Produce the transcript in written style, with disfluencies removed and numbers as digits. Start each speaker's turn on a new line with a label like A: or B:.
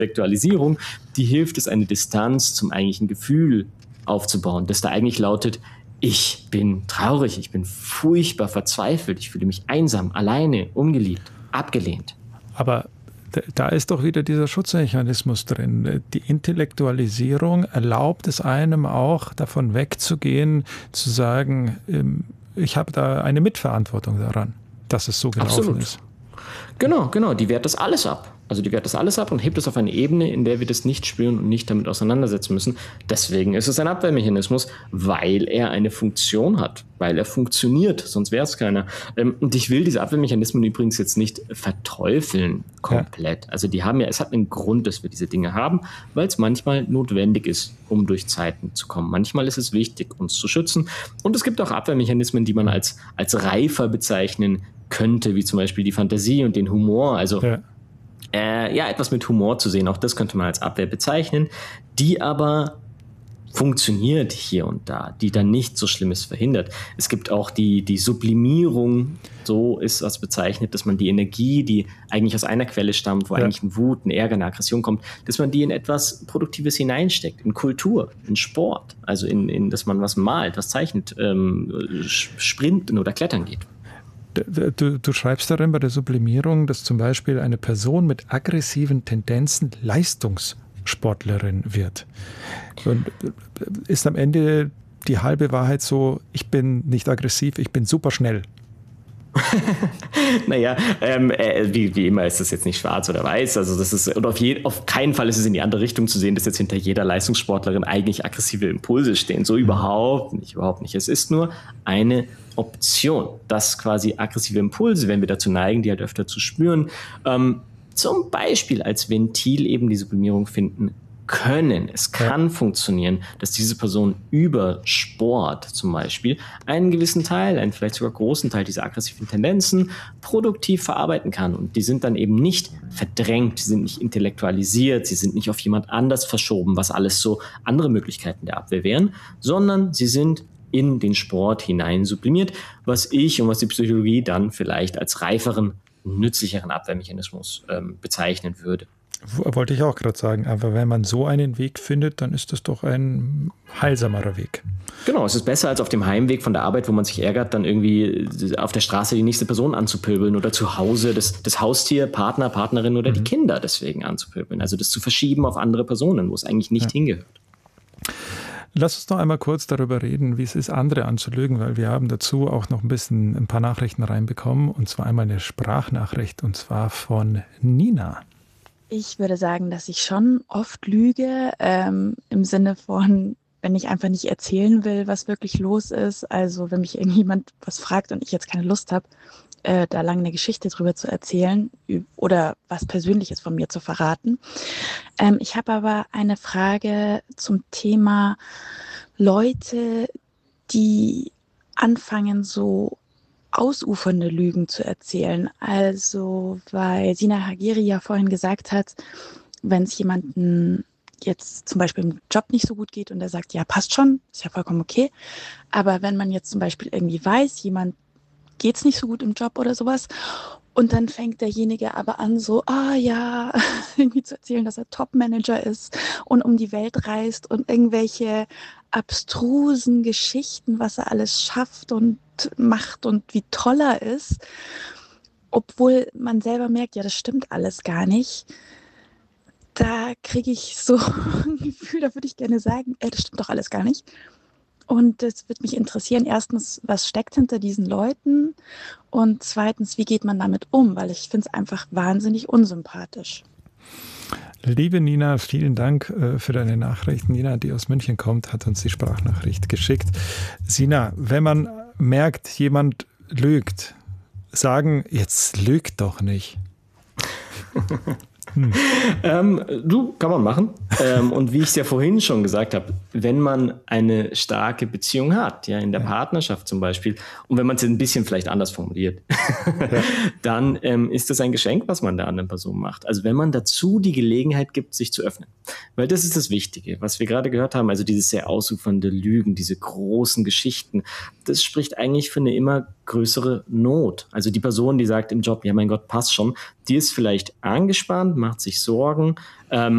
A: Intellektualisierung, die hilft es, eine Distanz zum eigentlichen Gefühl aufzubauen, das da eigentlich lautet: Ich bin traurig, ich bin furchtbar verzweifelt, ich fühle mich einsam, alleine, ungeliebt, abgelehnt.
B: Aber da ist doch wieder dieser Schutzmechanismus drin. Die Intellektualisierung erlaubt es einem auch, davon wegzugehen, zu sagen, ich habe da eine Mitverantwortung daran, dass es so gelaufen ist.
A: Genau, die wehrt das alles ab. Also die wehrt das alles ab und hebt es auf eine Ebene, in der wir das nicht spüren und nicht damit auseinandersetzen müssen. Deswegen ist es ein Abwehrmechanismus, weil er eine Funktion hat, weil er funktioniert, sonst wäre es keiner. Und ich will diese Abwehrmechanismen übrigens jetzt nicht verteufeln komplett. Also es hat einen Grund, dass wir diese Dinge haben, weil es manchmal notwendig ist, um durch Zeiten zu kommen. Manchmal ist es wichtig, uns zu schützen. Und es gibt auch Abwehrmechanismen, die man als reifer bezeichnen könnte, wie zum Beispiel die Fantasie und den Humor. Also etwas mit Humor zu sehen, auch das könnte man als Abwehr bezeichnen, die aber funktioniert hier und da, die dann nicht so Schlimmes verhindert. Es gibt auch die Sublimierung, so ist das bezeichnet, dass man die Energie, die eigentlich aus einer Quelle stammt, wo eigentlich ein Wut, ein Ärger, eine Aggression kommt, dass man die in etwas Produktives hineinsteckt, in Kultur, in Sport, also dass man was malt, was zeichnet, sprinten oder klettern geht.
B: Du schreibst darin bei der Sublimierung, dass zum Beispiel eine Person mit aggressiven Tendenzen Leistungssportlerin wird. Und ist am Ende die halbe Wahrheit so, ich bin nicht aggressiv, ich bin super schnell.
A: Naja, wie immer ist das jetzt nicht schwarz oder weiß. Also das ist, und auf keinen Fall ist es in die andere Richtung zu sehen, dass jetzt hinter jeder Leistungssportlerin eigentlich aggressive Impulse stehen. So überhaupt nicht. Es ist nur eine Option, dass quasi aggressive Impulse, wenn wir dazu neigen, die halt öfter zu spüren, zum Beispiel als Ventil eben die Sublimierung finden können. Es kann funktionieren, dass diese Person über Sport zum Beispiel einen gewissen Teil, einen vielleicht sogar großen Teil dieser aggressiven Tendenzen produktiv verarbeiten kann. Und die sind dann eben nicht verdrängt, sie sind nicht intellektualisiert, sie sind nicht auf jemand anders verschoben, was alles so andere Möglichkeiten der Abwehr wären, sondern sie sind in den Sport hinein sublimiert, was ich und was die Psychologie dann vielleicht als reiferen, nützlicheren Abwehrmechanismus bezeichnen würde.
B: Wollte ich auch gerade sagen, aber wenn man so einen Weg findet, dann ist das doch ein heilsamerer Weg.
A: Genau, es ist besser als auf dem Heimweg von der Arbeit, wo man sich ärgert, dann irgendwie auf der Straße die nächste Person anzupöbeln oder zu Hause das Haustier, Partner, Partnerin oder die Kinder deswegen anzupöbeln. Also das zu verschieben auf andere Personen, wo es eigentlich nicht hingehört.
B: Lass uns noch einmal kurz darüber reden, wie es ist, andere anzulügen, weil wir haben dazu auch noch ein paar Nachrichten reinbekommen, und zwar einmal eine Sprachnachricht, und zwar von Nina.
C: Ich würde sagen, dass ich schon oft lüge, im Sinne von, wenn ich einfach nicht erzählen will, was wirklich los ist. Also wenn mich irgendjemand was fragt und ich jetzt keine Lust habe, da lange eine Geschichte drüber zu erzählen oder was Persönliches von mir zu verraten. Ich habe aber eine Frage zum Thema Leute, die anfangen, so ausufernde Lügen zu erzählen. Also, weil Sina Hagiri ja vorhin gesagt hat, wenn es jemanden jetzt zum Beispiel im Job nicht so gut geht und er sagt, ja, passt schon, ist ja vollkommen okay. Aber wenn man jetzt zum Beispiel irgendwie weiß, jemand geht es nicht so gut im Job oder sowas, und dann fängt derjenige aber an, so, irgendwie zu erzählen, dass er Top-Manager ist und um die Welt reist und irgendwelche abstrusen Geschichten, was er alles schafft und macht und wie toll er ist, obwohl man selber merkt, ja, das stimmt alles gar nicht. Da kriege ich so ein Gefühl, da würde ich gerne sagen, das stimmt doch alles gar nicht. Und das würde mich interessieren, erstens, was steckt hinter diesen Leuten? Und zweitens, wie geht man damit um? Weil ich finde es einfach wahnsinnig unsympathisch.
B: Liebe Nina, vielen Dank für deine Nachricht. Nina, die aus München kommt, hat uns die Sprachnachricht geschickt. Sina, wenn man merkt, jemand lügt, sagen, jetzt lügt doch nicht.
A: Kann man machen. Und wie ich es ja vorhin schon gesagt habe, wenn man eine starke Beziehung hat, ja, in der Partnerschaft zum Beispiel, und wenn man es ein bisschen vielleicht anders formuliert, dann ist das ein Geschenk, was man der anderen Person macht. Also wenn man dazu die Gelegenheit gibt, sich zu öffnen. Weil das ist das Wichtige, was wir gerade gehört haben, also dieses sehr ausufernde Lügen, diese großen Geschichten, das spricht eigentlich für eine immer größere Not. Also die Person, die sagt im Job, ja mein Gott, passt schon, die ist vielleicht angespannt, macht sich Sorgen,